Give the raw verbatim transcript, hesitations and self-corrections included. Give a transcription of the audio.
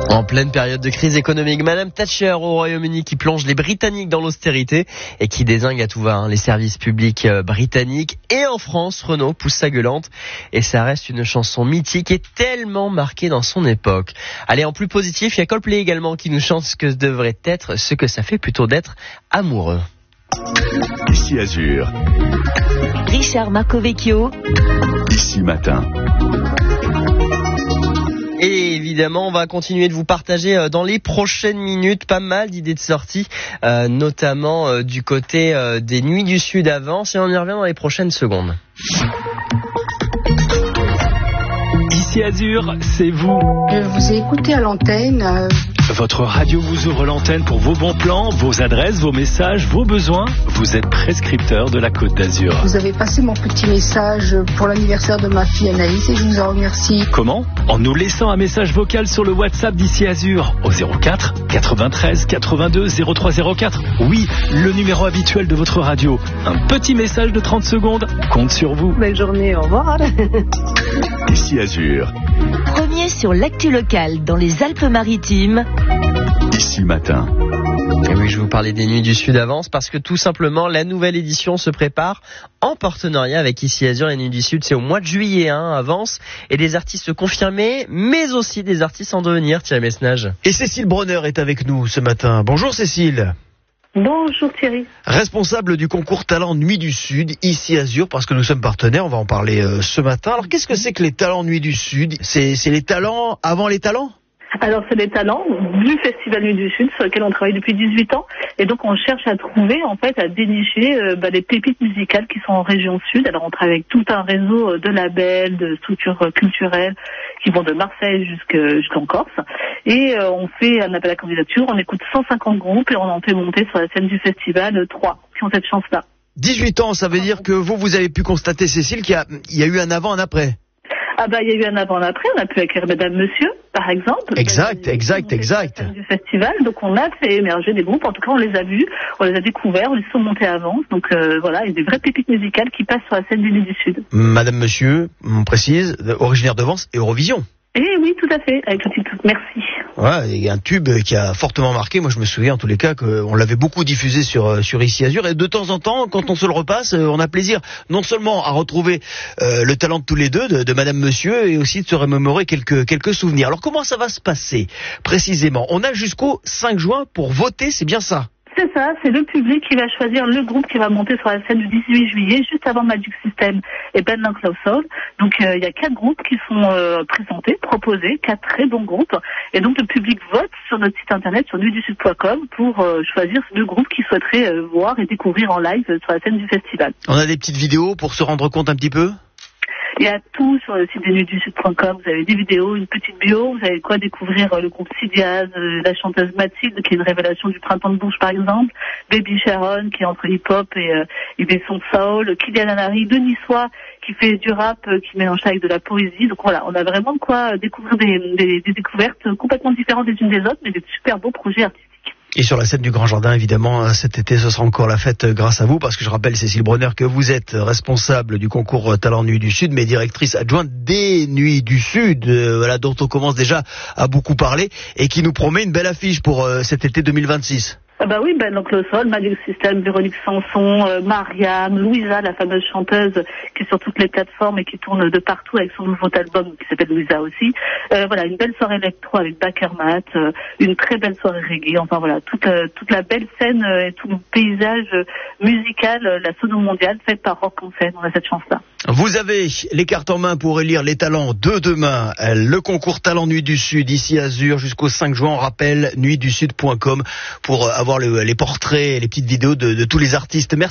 En pleine période de crise économique, Madame Thatcher au Royaume-Uni qui plonge les Britanniques dans l'austérité et qui dézingue à tout va hein, les services publics euh, britanniques. Et en France, Renaud pousse sa gueulante et ça reste une chanson mythique et tellement marquée dans son époque. Allez, en plus positif, il y a Coldplay également qui nous chante ce que devrait être, ce que ça fait plutôt d'être amoureux. Ici Azur. Richard Marcovecchio. Ici Matin. Et évidemment, on va continuer de vous partager dans les prochaines minutes pas mal d'idées de sortie, euh, notamment euh, du côté euh, des Nuits du Sud Avance, et on y revient dans les prochaines secondes. Ici Azur, c'est vous. Je vous ai écouté à l'antenne. Euh... Votre radio vous ouvre l'antenne pour vos bons plans, vos adresses, vos messages, vos besoins. Vous êtes prescripteur de la Côte d'Azur. Vous avez passé mon petit message pour l'anniversaire de ma fille Anaïs et je vous en remercie. Comment ? En nous laissant un message vocal sur le WhatsApp d'Ici Azur au zéro quatre quatre-vingt-treize quatre-vingt-deux zéro trois zéro quatre. Oui, le numéro habituel de votre radio. Un petit message de trente secondes compte sur vous. Belle journée, au revoir. Ici Azur. Premier sur l'actu locale dans les Alpes-Maritimes. Ici Matin. Et oui, je vais vous parler des Nuits du Sud Avance parce que tout simplement, la nouvelle édition se prépare en partenariat avec Ici Azur. Les Nuits du Sud, c'est au mois de juillet, hein, Avance. Et des artistes confirmés, mais aussi des artistes en devenir, Thierry Messnage. Et Cécile Bronner est avec nous ce matin. Bonjour Cécile. Bonjour Thierry. Responsable du concours Talents Nuits du Sud, Ici Azur, parce que nous sommes partenaires, on va en parler euh, ce matin. Alors qu'est-ce que c'est que les Talents Nuits du Sud ? C'est, c'est les talents avant les talents ? Alors c'est les talents du Festival Nuit du Sud sur lequel on travaille depuis dix-huit ans et donc on cherche à trouver en fait à dénicher euh, bah, les pépites musicales qui sont en région sud. Alors on travaille avec tout un réseau de labels, de structures culturelles qui vont de Marseille jusqu'à, jusqu'en Corse et euh, on fait un appel à candidature, on écoute cent cinquante groupes et on en fait monter sur la scène du festival trois qui ont cette chance-là. dix-huit ans, ça veut dire que vous, vous avez pu constater, Cécile, qu'il y a, il y a eu un avant, un après. Ah bah il y a eu un avant, un après, on a pu acquérir Madame Monsieur, par exemple. Exact, exact, exact. Du festival, donc on a fait émerger des groupes, en tout cas on les a vus, on les a découverts, on les sont montés avant, donc euh, voilà, il y a des vraies pépites musicales qui passent sur la scène des Nuits du Sud. Madame Monsieur, on précise, originaire de Vence et Eurovision. Eh oui, tout à fait, avec le titre Merci. Ouais, il y a un tube qui a fortement marqué. Moi, je me souviens en tous les cas qu'on l'avait beaucoup diffusé sur sur Ici Azur. Et de temps en temps, quand on se le repasse, on a plaisir non seulement à retrouver euh, le talent de tous les deux, de, de Madame Monsieur, et aussi de se remémorer quelques quelques souvenirs. Alors, comment ça va se passer précisément ? On a jusqu'au cinq juin pour voter, c'est bien ça ? C'est ça, c'est le public qui va choisir le groupe qui va monter sur la scène du dix-huit juillet, juste avant Magic System et Ben Love Soul. Donc il euh, y a quatre groupes qui sont euh, présentés, proposés, quatre très bons groupes. Et donc le public vote sur notre site internet, sur nuit du sud point com, pour euh, choisir le groupe qu'il souhaiterait euh, voir et découvrir en live euh, sur la scène du festival. On a des petites vidéos pour se rendre compte un petit peu ? Il y a tout sur le site de nuit du sud point com. Vous avez des vidéos, une petite bio. Vous avez quoi découvrir le groupe Sidiaz, la chanteuse Mathilde, qui est une révélation du printemps de Bourges, par exemple. Baby Sharon, qui est entre hip-hop et, euh, et des sons de soul. Kylian Anari, de Niçois, qui fait du rap, euh, qui mélange ça avec de la poésie. Donc voilà, on a vraiment de quoi découvrir des, des, des découvertes complètement différentes les unes des autres, mais des super beaux projets artistiques. Et sur la scène du Grand Jardin, évidemment, cet été, ce sera encore la fête grâce à vous, parce que je rappelle, Cécile Bronner, que vous êtes responsable du concours Talents Nuits du Sud, mais directrice adjointe des Nuits du Sud, euh, voilà, dont on commence déjà à beaucoup parler, et qui nous promet une belle affiche pour euh, cet été deux mille vingt-six. Ah bah oui, Ben donc le Sol, Magic System, Véronique Sanson, euh, Mariam, Louisa, la fameuse chanteuse qui est sur toutes les plateformes et qui tourne de partout avec son nouveau album qui s'appelle Louisa aussi. Euh, voilà, une belle soirée électro avec Bakermat, euh, une très belle soirée reggae. Enfin voilà, toute euh, toute la belle scène euh, et tout le paysage euh, musical, euh, la sono mondiale faite par Rock en scène. On a cette chance-là. Vous avez les cartes en main pour élire les talents de demain. Le concours Talents Nuit du Sud, Ici Azur, jusqu'au cinq juin. On rappelle nuit du sud point com pour avoir le, les portraits, les petites vidéos de, de tous les artistes. Merci.